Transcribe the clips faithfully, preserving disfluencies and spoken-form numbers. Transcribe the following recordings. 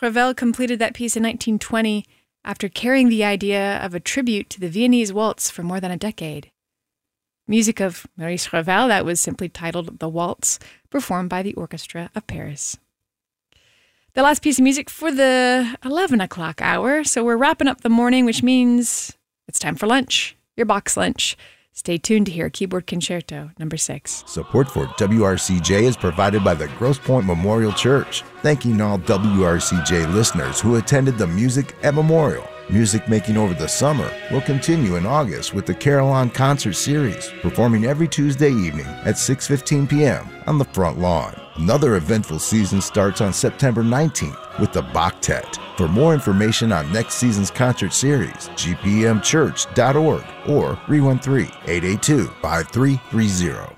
Ravel completed that piece in nineteen twenty after carrying the idea of a tribute to the Viennese waltz for more than a decade. Music of Maurice Ravel that was simply titled The Waltz, performed by the Orchestra of Paris. The last piece of music for the eleven o'clock hour, so we're wrapping up the morning, which means it's time for lunch, your box lunch. Stay tuned to hear Keyboard Concerto number six. Support for W R C J is provided by the Grosse Pointe Memorial Church. Thanking all W R C J listeners who attended the Music at Memorial. Music making over the summer will continue in August with the Carillon Concert Series, performing every Tuesday evening at six fifteen p.m. on the front lawn. Another eventful season starts on September nineteenth with the Bachtet. For more information on next season's concert series, g p m church dot org or three one three, eight eight two, five three three zero.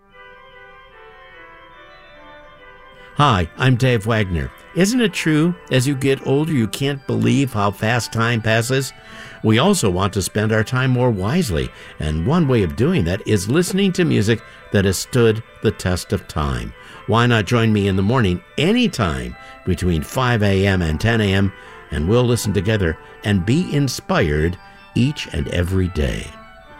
Hi, I'm Dave Wagner. Isn't it true, as you get older, you can't believe how fast time passes? We also want to spend our time more wisely, and one way of doing that is listening to music that has stood the test of time. Why not join me in the morning anytime between five a.m. and ten a.m., and we'll listen together and be inspired each and every day.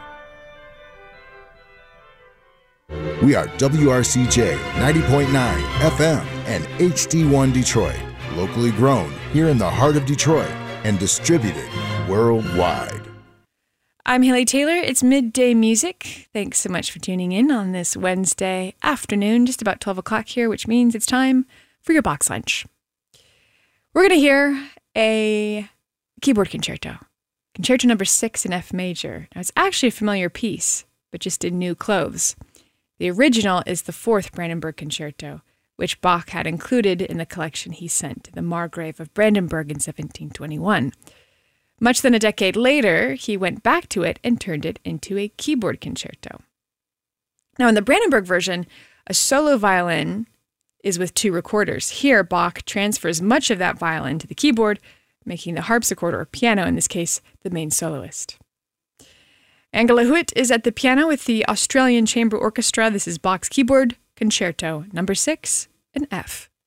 We are W R C J ninety point nine F M and H D one Detroit, locally grown here in the heart of Detroit and distributed worldwide. I'm Haley Taylor. It's Midday Music. Thanks so much for tuning in on this Wednesday afternoon, just about twelve o'clock here, which means it's time for your box lunch. We're going to hear a keyboard concerto, concerto number six in F major. Now, it's actually a familiar piece, but just in new clothes. The original is the fourth Brandenburg Concerto, which Bach had included in the collection he sent to the Margrave of Brandenburg in seventeen twenty-one. Much than a decade later, he went back to it and turned it into a keyboard concerto. Now, in the Brandenburg version, a solo violin is with two recorders. Here, Bach transfers much of that violin to the keyboard, making the harpsichord, or piano in this case, the main soloist. Angela Huet is at the piano with the Australian Chamber Orchestra. This is Bach's Keyboard Concerto number six in F.